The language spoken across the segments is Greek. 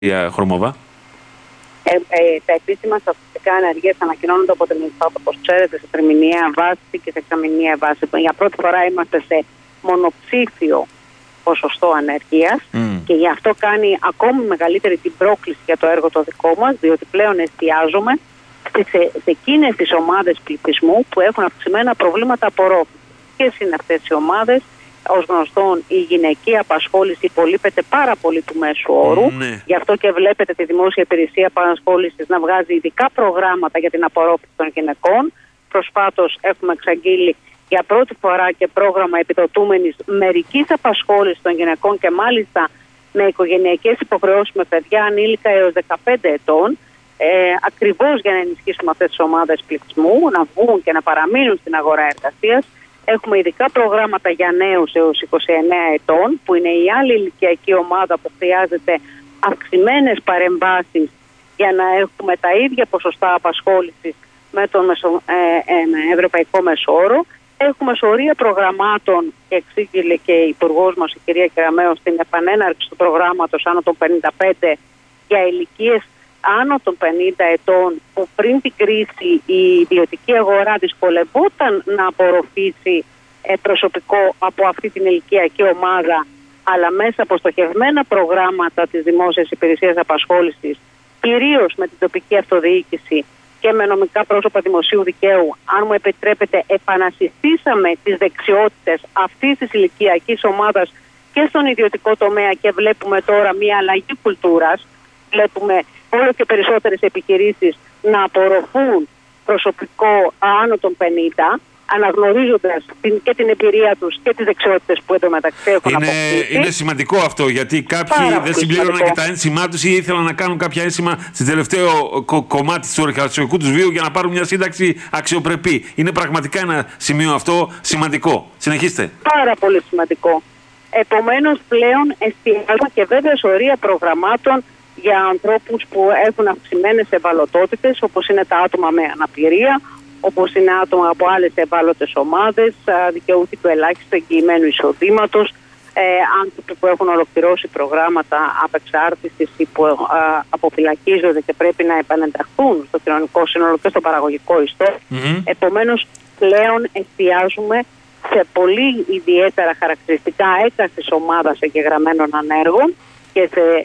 Χρωμόβα. Τα επίσημα στατιστικά ενεργείας ανακοινώνονται από την Ινστάτ, όπως ξέρετε, σε τριμηνιαία βάση και σε εξαμηνιαία βάση. Για πρώτη φορά είμαστε σε μονοψήφιο ποσοστό ανεργίας και γι' αυτό κάνει ακόμη μεγαλύτερη την πρόκληση για το έργο το δικό μας, διότι πλέον εστιάζουμε σε εκείνες τις ομάδες πληθυσμού που έχουν αυξημένα προβλήματα απορρόφησης. Ποιες είναι αυτές οι ομάδες? Ως γνωστόν, η γυναική απασχόληση υπολείπεται πάρα πολύ του μέσου όρου. Γι' αυτό και βλέπετε τη Δημόσια Υπηρεσία Απασχόλησης να βγάζει ειδικά προγράμματα για την απορρόφηση των γυναικών. Προσφάτως έχουμε εξαγγείλει για πρώτη φορά και πρόγραμμα επιδοτούμενης μερικής απασχόλησης των γυναικών και μάλιστα με οικογενειακές υποχρεώσεις με παιδιά ανήλικα έως 15 ετών. Ακριβώς για να ενισχύσουμε αυτές τις ομάδες πληθυσμού, να βγουν και να παραμείνουν στην αγορά εργασίας. Έχουμε ειδικά προγράμματα για νέους έως 29 ετών, που είναι η άλλη ηλικιακή ομάδα που χρειάζεται αυξημένες παρεμβάσεις για να έχουμε τα ίδια ποσοστά απασχόλησης με τον ευρωπαϊκό μεσόρο. Έχουμε σωρία προγραμμάτων και εξήγηλε και η Υπουργός μας, η κυρία Κεραμέως, στην επανέναρξη του προγράμματος άνω των 55 για ηλικίες άνω των 50 ετών, που πριν την κρίση η ιδιωτική αγορά δυσκολευόταν να απορροφήσει προσωπικό από αυτή την ηλικιακή ομάδα, αλλά μέσα από στοχευμένα προγράμματα της Δημόσιας Υπηρεσίας Απασχόλησης, κυρίως με την τοπική αυτοδιοίκηση και με νομικά πρόσωπα δημοσίου δικαίου, αν μου επιτρέπετε, επανασυστήσαμε τις δεξιότητες αυτής της ηλικιακής ομάδας και στον ιδιωτικό τομέα και βλέπουμε τώρα μια αλλαγή κουλτούρας. Βλέπουμε όλο και περισσότερες επιχειρήσεις να απορροφούν προσωπικό άνω των 50, αναγνωρίζοντας και την εμπειρία τους και τις δεξιότητες που εντωμεταξύ έχουν αποκτήσει. Είναι σημαντικό αυτό, γιατί κάποιοι δεν συμπλήρωναν και τα ένσημά τους ή ήθελαν να κάνουν κάποια ένσημα στο τελευταίο κομμάτι του εργασιακού τους βίου για να πάρουν μια σύνταξη αξιοπρεπή. Είναι πραγματικά ένα σημείο αυτό σημαντικό. Συνεχίστε. Πάρα πολύ σημαντικό. Επομένως, πλέον εστιάζουμε και βέβαια σωρία προγραμμάτων για ανθρώπους που έχουν αυξημένες ευαλωτότητες, όπως είναι τα άτομα με αναπηρία, όπως είναι άτομα από άλλες ευάλωτες ομάδες, δικαιούχοι του ελάχιστου εγγυημένου εισοδήματος, άνθρωποι που έχουν ολοκληρώσει προγράμματα απεξάρτησης ή που αποφυλακίζονται και πρέπει να επανενταχθούν στο κοινωνικό σύνολο και στο παραγωγικό ιστό. Επομένως, πλέον εστιάζουμε σε πολύ ιδιαίτερα χαρακτηριστικά έκαστης ομάδας εγγεγραμμένων ανέργων και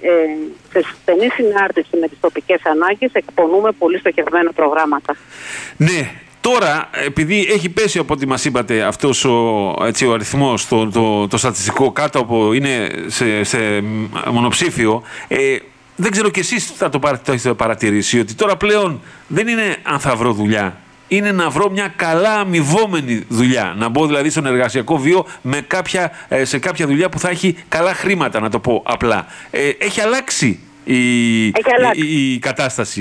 σε στενή συνάρτηση με τις τοπικές ανάγκες εκπονούμε πολύ στοχευμένα προγράμματα. Ναι. Τώρα, επειδή έχει πέσει από ό,τι μας είπατε αυτός ο αριθμός, το στατιστικό κάτω από είναι σε μονοψήφιο, δεν ξέρω κι εσείς θα το έχετε παρατηρήσει, ότι τώρα πλέον δεν είναι αν θα βρω δουλειά. Είναι να βρω μια καλά αμοιβόμενη δουλειά. Να μπω δηλαδή στον εργασιακό βίο σε κάποια δουλειά που θα έχει καλά χρήματα, να το πω απλά. Έχει αλλάξει η κατάσταση,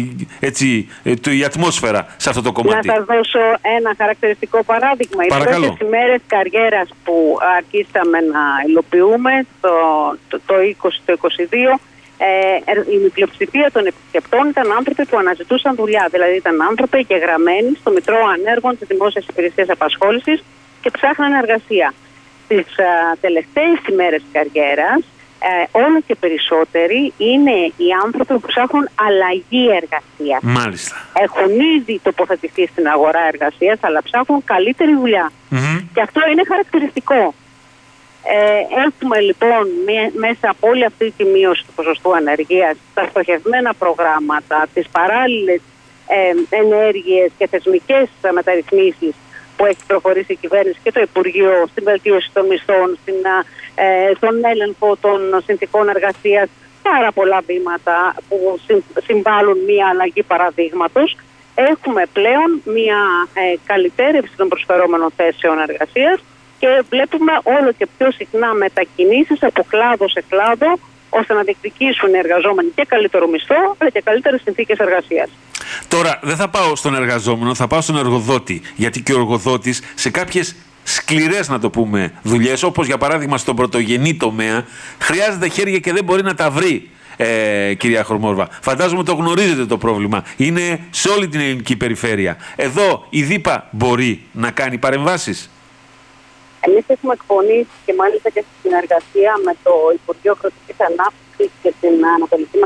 η ατμόσφαιρα σε αυτό το κομμάτι. Να σας δώσω ένα χαρακτηριστικό παράδειγμα. Παρακαλώ. Οι πρώτες ημέρες καριέρας που αρχίσαμε να υλοποιούμε το 2022, η πλειοψηφία των επισκεπτών ήταν άνθρωποι που αναζητούσαν δουλειά. Δηλαδή ήταν άνθρωποι εγγεγραμμένοι στο Μητρό Ανέργων της Δημόσιας Υπηρεσίας Απασχόλησης και ψάχναν εργασία. Τις τελευταίες ημέρες καριέρας, όλο και περισσότεροι είναι οι άνθρωποι που ψάχνουν αλλαγή εργασίας. Μάλιστα. Έχουν ήδη τοποθετηθεί στην αγορά εργασίας, αλλά ψάχνουν καλύτερη δουλειά. Και αυτό είναι χαρακτηριστικό. Έχουμε λοιπόν μέσα από όλη αυτή τη μείωση του ποσοστού ανεργίας, τα στοχευμένα προγράμματα, τις παράλληλες ενέργειες και θεσμικές μεταρρυθμίσεις που έχει προχωρήσει η κυβέρνηση και το Υπουργείο στην βελτίωση των μισθών, στον έλεγχο των συνθηκών εργασίας, πάρα πολλά βήματα που συμβάλλουν μια αλλαγή παραδείγματος. Έχουμε πλέον μια καλυτέρευση των προσφερόμενων θέσεων εργασίας και βλέπουμε όλο και πιο συχνά μετακινήσεις από κλάδο σε κλάδο, ώστε να διεκδικήσουν οι εργαζόμενοι και καλύτερο μισθό, αλλά και καλύτερες συνθήκες εργασίας. Τώρα, δεν θα πάω στον εργαζόμενο, θα πάω στον εργοδότη. Γιατί και ο εργοδότης σε κάποιες σκληρές, να το πούμε, δουλειές, όπως για παράδειγμα στον πρωτογενή τομέα, χρειάζεται χέρια και δεν μπορεί να τα βρει. Κυρία Χρωμόβα, φαντάζομαι το γνωρίζετε το πρόβλημα. Είναι σε όλη την ελληνική περιφέρεια. Εδώ η ΔΥΠΑ μπορεί να κάνει παρεμβάσεις. Εμείς έχουμε εκπονήσει και μάλιστα και στη συνεργασία με το Υπουργείο Αγροτικής Ανάπτυξης και στην Ανατολική